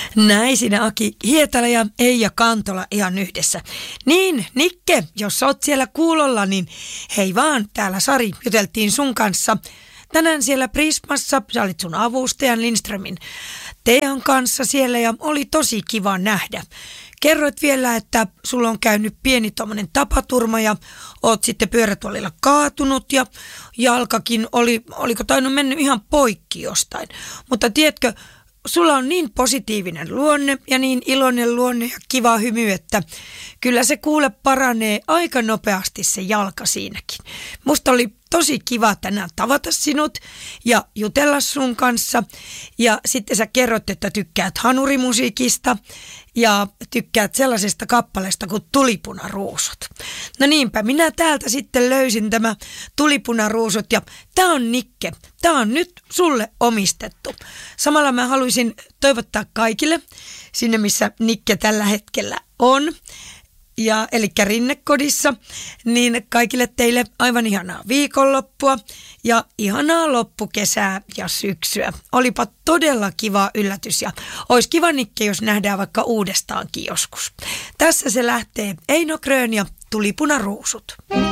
Näin sinä Aki Hietala ja Eija Kantola ihan yhdessä. Niin, Nikke, jos oot siellä kuulolla, niin hei vaan, täällä Sari, juteltiin sun kanssa. Tänään siellä Prismassa, sä olit sun avustajan Lindströmin Tean kanssa siellä ja oli tosi kiva nähdä. Kerroit vielä, että sulla on käynyt pieni tommonen tapaturma ja oot sitten pyörätuolilla kaatunut ja jalkakin oliko tainnut mennyt ihan poikki jostain. Mutta tiedätkö, sulla on niin positiivinen luonne ja niin iloinen luonne ja kiva hymy, että kyllä se kuule paranee aika nopeasti se jalka siinäkin. Musta oli tosi kiva tänään tavata sinut ja jutella sun kanssa. Ja sitten sä kerrot, että tykkäät hanurimusiikista ja tykkäät sellaisesta kappaleesta kuin Tulipunaruusut. No niinpä, minä täältä sitten löysin tämä Tulipunaruusut ja tää on Nikke. Tää on nyt sulle omistettu. Samalla mä haluaisin toivottaa kaikille sinne, missä Nikke tällä hetkellä on. Ja eli Rinnekodissa, niin kaikille teille aivan ihanaa viikonloppua ja ihanaa loppukesää ja syksyä. Olipa todella kiva yllätys ja olisi kiva Nikke, jos nähdään vaikka uudestaankin joskus. Tässä se lähtee Eino Grön ja Tulipunaruusut.